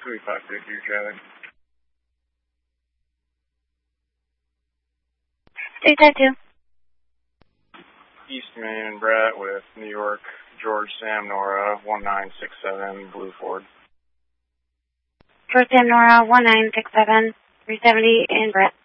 353 Deer Driving. State that too. East Main and Brett with New York, George Sam Nora, 1967 Blue Ford. George Sam Nora, 1967, 370 in Brett.